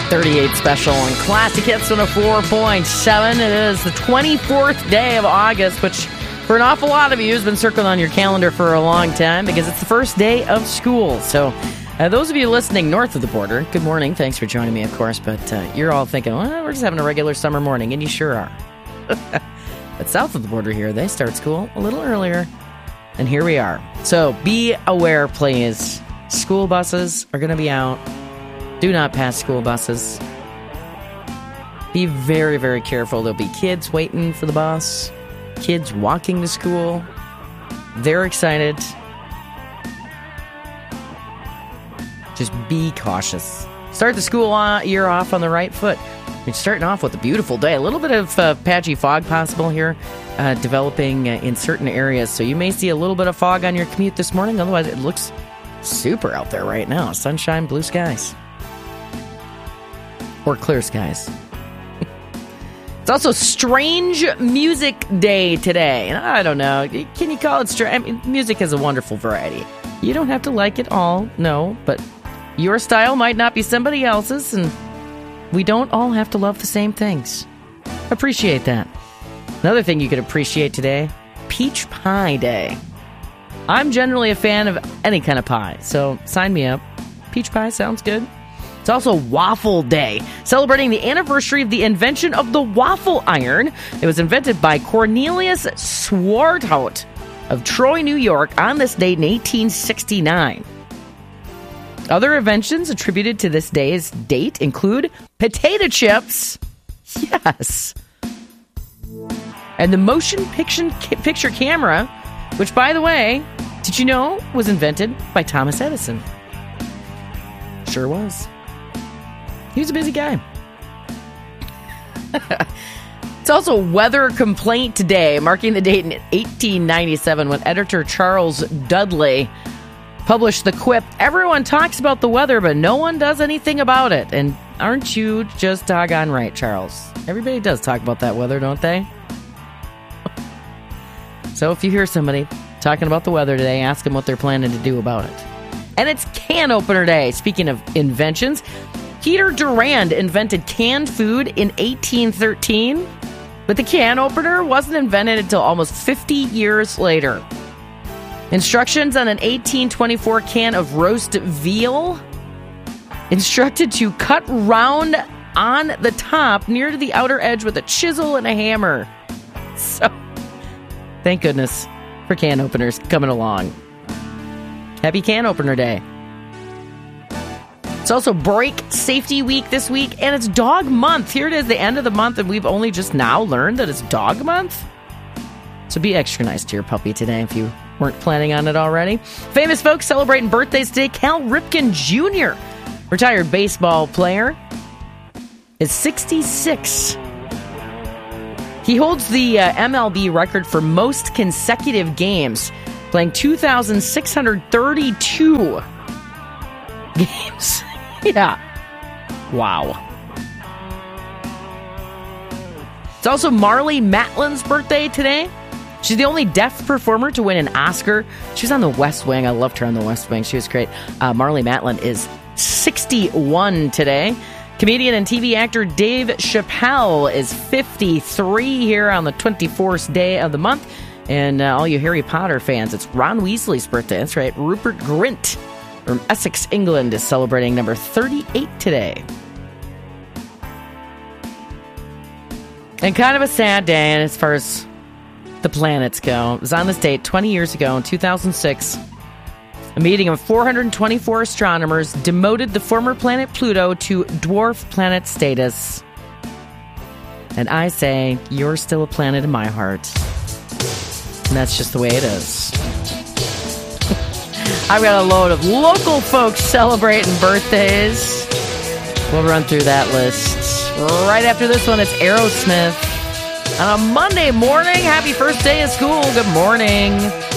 38 special on Classic Hits 104.7. It is the 24th day of August, which for an awful lot of you has been circled on your calendar for a long time because it's the first day of school. So those of you listening north of the border, good morning. Thanks for joining me, of course. But you're all thinking, well, we're just having a regular summer morning, and you sure are. But south of the border here, they start school a little earlier. And here we are. So be aware, please. School buses are going to be out. Do not pass school buses. Be very, very careful. There'll be kids waiting for the bus. Kids walking to school. They're excited. Just be cautious. Start the school year off on the right foot. We're starting off with a beautiful day. A little bit of patchy fog possible here, developing in certain areas. So you may see a little bit of fog on your commute this morning. Otherwise, it looks super out there right now. Sunshine, blue skies. Or clear skies. It's also Strange Music Day today. And I don't know. Can you call it strange? I mean, music has a wonderful variety. You don't have to like it all, no. But your style might not be somebody else's, and we don't all have to love the same things. Appreciate that. Another thing you could appreciate today, Peach Pie Day. I'm generally a fan of any kind of pie, so sign me up. Peach pie sounds good. It's also Waffle Day, celebrating the anniversary of the invention of the waffle iron. It was invented by Cornelius Swarthout of Troy, New York, on this date in 1869. Other inventions attributed to this day's date include potato chips, yes, and the motion picture camera, which, by the way, did you know was invented by Thomas Edison? Sure was. He was a busy guy. It's also Weather Complaint Day, marking the date in 1897 when editor Charles Dudley published the quip, "Everyone talks about the weather, but no one does anything about it." And aren't you just doggone right, Charles? Everybody does talk about that weather, don't they? So if you hear somebody talking about the weather today, ask them what they're planning to do about it. And it's Can Opener Day. Speaking of inventions, Peter Durand invented canned food in 1813, but the can opener wasn't invented until almost 50 years later. Instructions on an 1824 can of roast veal instructed to cut round on the top near to the outer edge with a chisel and a hammer. So, thank goodness for can openers coming along. Happy Can Opener Day. It's also Brake Safety Week this week, and it's Dog Month. Here it is, the end of the month, and we've only just now learned that it's Dog Month. So be extra nice to your puppy today if you weren't planning on it already. Famous folks celebrating birthdays today. Cal Ripken Jr., retired baseball player, is 66. He holds the MLB record for most consecutive games, playing 2,632 games. Yeah. Wow. It's also Marlee Matlin's birthday today. She's the only deaf performer to win an Oscar. She was on The West Wing. I loved her on The West Wing. She was great. Marlee Matlin is 61 today. Comedian and TV actor Dave Chappelle is 53 here on the 24th day of the month. And all you Harry Potter fans, it's Ron Weasley's birthday. That's right. Rupert Grint from Essex, England, is celebrating number 38 today. And kind of a sad day as far as the planets go. It was on this date 20 years ago in 2006. A meeting of 424 astronomers demoted the former planet Pluto to dwarf planet status. And I say, you're still a planet in my heart. And that's just the way it is. I've got a load of local folks celebrating birthdays. We'll run through that list. Right after this one, it's Aerosmith. On a Monday morning, happy first day of school. Good morning.